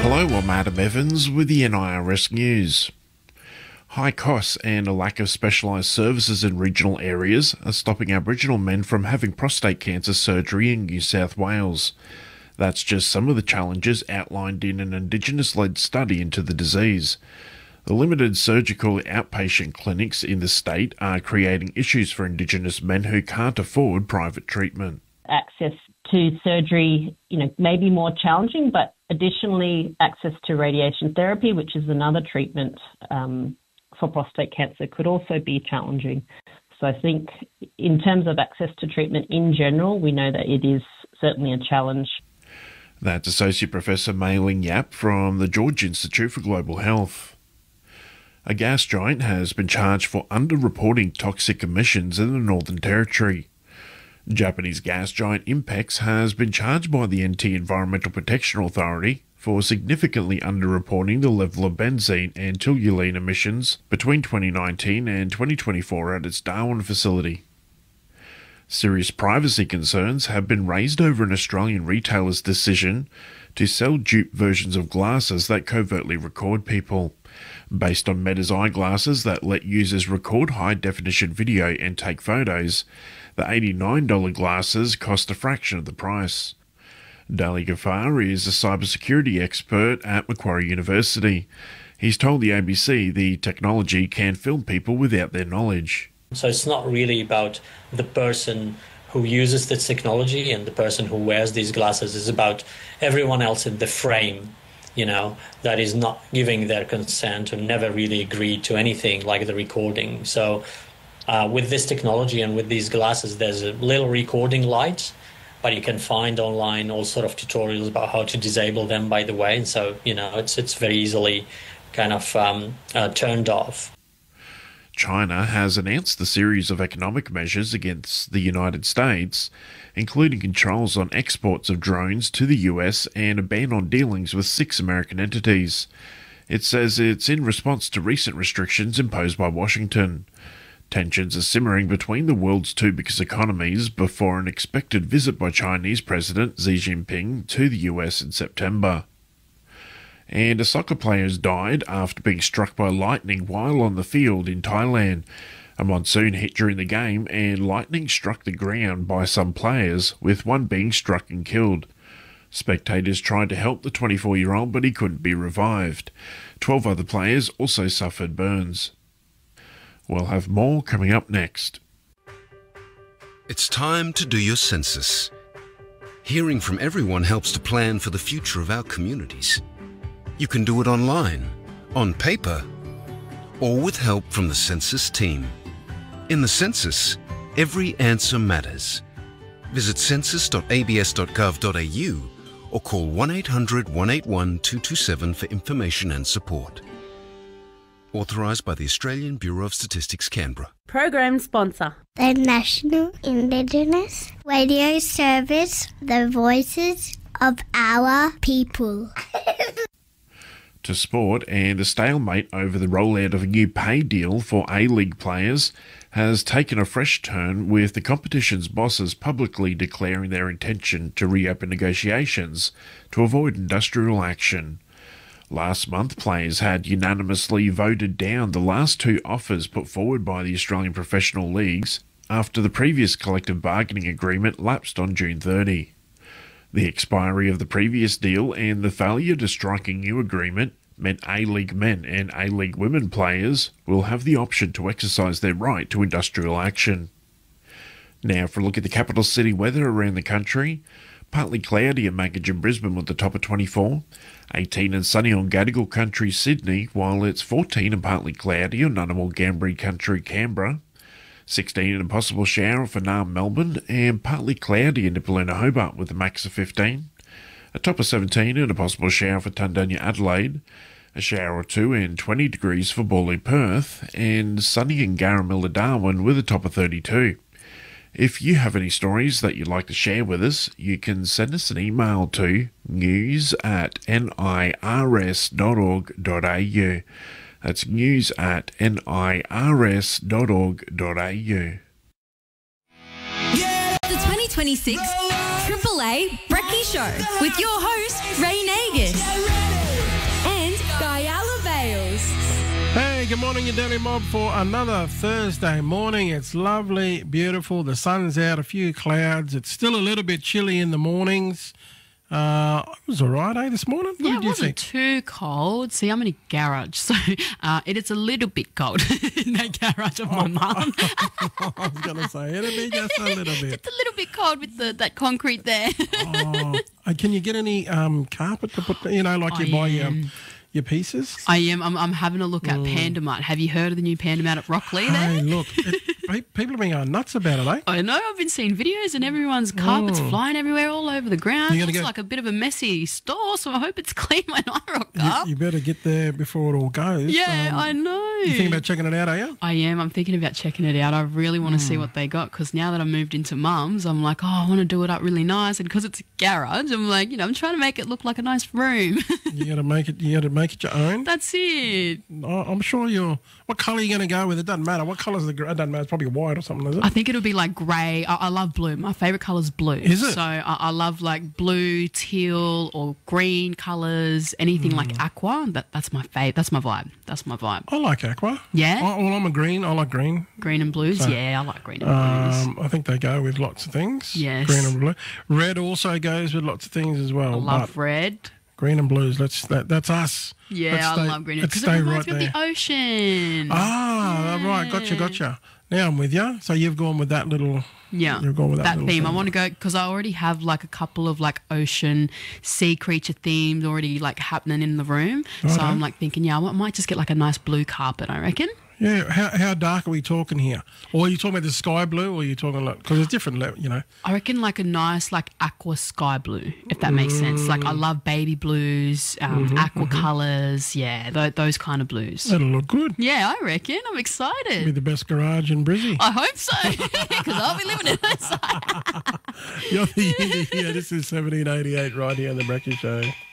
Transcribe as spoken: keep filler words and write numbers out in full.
Hello, I'm Adam Evans with the N I R S News. High costs and a lack of specialised services in regional areas are stopping Aboriginal men from having prostate cancer surgery in New South Wales. That's just some of the challenges outlined in an Indigenous-led study into the disease. The limited surgical outpatient clinics in the state are creating issues for Indigenous men who can't afford private treatment. Access to surgery, you know, may be more challenging, but additionally, access to radiation therapy, which is another treatment um, for prostate cancer, could also be challenging. So I think in terms of access to treatment in general, we know that it is certainly a challenge. That's Associate Professor Mei Ling Yap from the George Institute for Global Health. A gas giant has been charged for underreporting toxic emissions in the Northern Territory. Japanese gas giant Inpex has been charged by the N T Environmental Protection Authority for significantly underreporting the level of benzene and toluene emissions between twenty nineteen and twenty twenty-four at its Darwin facility. Serious privacy concerns have been raised over an Australian retailer's decision to sell dupe versions of glasses that covertly record people. Based on Meta's eyeglasses that let users record high-definition video and take photos, the eighty-nine dollars glasses cost a fraction of the price. Dali Ghaffar is a cybersecurity expert at Macquarie University. He's told the A B C the technology can film people without their knowledge. So it's not really about the person who uses this technology and the person who wears these glasses. It's about everyone else in the frame, you know, that is not giving their consent or never really agreed to anything like the recording. So uh, with this technology and with these glasses, there's a little recording light, but you can find online all sort of tutorials about how to disable them, by the way. And so, you know, it's it's very easily kind of um, uh, turned off. China has announced a series of economic measures against the United States, including controls on exports of drones to the U S and a ban on dealings with six American entities. It says it's in response to recent restrictions imposed by Washington. Tensions are simmering between the world's two biggest economies before an expected visit by Chinese President Xi Jinping to the U S in September. And a soccer player has died after being struck by lightning while on the field in Thailand. A monsoon hit during the game and lightning struck the ground by some players, with one being struck and killed. Spectators tried to help the twenty-four-year-old, but he couldn't be revived. Twelve other players also suffered burns. We'll have more coming up next. It's time to do your census. Hearing from everyone helps to plan for the future of our communities. You can do it online, on paper, or with help from the census team. In the census, every answer matters. Visit census dot a b s dot gov dot a u or call one eight hundred, one eight one, two two seven for information and support. Authorised by the Australian Bureau of Statistics, Canberra. Program sponsor. The National Indigenous Radio Service, the voices of our people. To sport, and a stalemate over the rollout of a new pay deal for A-League players has taken a fresh turn, with the competition's bosses publicly declaring their intention to reopen negotiations to avoid industrial action. Last month, players had unanimously voted down the last two offers put forward by the Australian professional leagues after the previous collective bargaining agreement lapsed on June thirtieth. The expiry of the previous deal and the failure to strike a new agreement meant A-League men and A-League women players will have the option to exercise their right to industrial action. Now for a look at the capital city weather around the country. Partly cloudy at Maggie and Brisbane with the top of twenty-four, eighteen and sunny on Gadigal Country, Sydney, while it's fourteen and partly cloudy on Ngunnawal Gambri Country, Canberra, sixteen and a possible shower for Naarm, Melbourne, and partly cloudy in Nipaluna, Hobart with a max of fifteen, a top of seventeen and a possible shower for Tundunya, Adelaide, a shower or two and twenty degrees for Borley, Perth, and sunny in Garramilla, Darwin with a top of thirty-two. If you have any stories that you'd like to share with us, you can send us an email to news at nirs dot org dot a u. That's news at nirs dot org dot a u. The twenty twenty-six Triple A Brekkie Show with your host, Ray Nagus. good morning, your Daily Mob, for another Thursday morning. It's lovely, beautiful. The sun's out, a few clouds. It's still a little bit chilly in the mornings. Uh, it was all right, eh, this morning? What yeah, did you it wasn't think? too cold. See, I'm in a garage, so uh, it is a little bit cold in that garage of my mum. I was going to say, it'll be just a little bit. It's a little bit cold with the that concrete there. Oh, uh, can you get any um, carpet to put, you know, like I you buy your, am. your pieces? I am. I'm, I'm having a look at Panda Mart. Have you heard of the new Panda Mart at Rocklea there? Hey, look, it, pe- people have been going nuts about it, eh? I know, I've been seeing videos and everyone's carpets Mm. flying everywhere all over the ground. You It gotta looks go- like a bit of a messy store, so I hope it's clean when I rock You, up. you better get there before it all goes. yeah, Um, I know. You think about checking it out, are you? I am. I'm thinking about checking it out. I really want to see what they got because now that I moved into mum's, I'm like, oh, I want to do it up really nice. And because it's a garage, I'm like, you know, I'm trying to make it look like a nice room. You got to make it. You got to make it your own. That's it. Oh, I'm sure you're. What colour are you going to go with? It doesn't matter. What colour's the? gr- It doesn't matter. It's probably white or something, is it? I think it'll be like grey. I, I love blue. My favourite colour's blue. Is it? So I, I love like blue, teal, or green colours. Anything like aqua. That that's my fave. That's my vibe. That's my vibe. I like aqua. Yeah? Oh, well, I'm a green. I like green. Green and blues. So, yeah, I like green and blues. Um, I think they go with lots of things. Yes. Green and blue. Red also goes with lots of things as well. I love but red. green and blues. Let's that. That's us. Yeah, Let's I stay- love green let's because it stay reminds right me of there. the ocean. Ah, right. Gotcha. Gotcha. Now I'm with you. So you've gone with that little. Yeah, You've gone with that, that little theme. I thing. want to go because I already have like a couple of like ocean, sea creature themes already like happening in the room. So Okay. I'm like thinking, yeah, I might just get like a nice blue carpet. I reckon. Yeah. How how dark are we talking here? Or are you talking about the sky blue, or are you talking like because there's different, le- you know. I reckon like a nice like aqua sky blue, if that makes sense. Like I love baby blues, um, Mm-hmm, aqua colours. Yeah, th- those kind of blues. That'll look good. Yeah, I reckon. I'm Be excited. the best garage in Brizzy. I hope so because I'll be living in it. You're the, yeah, this is seventeen eighty-eight right here on the Breakfast Show.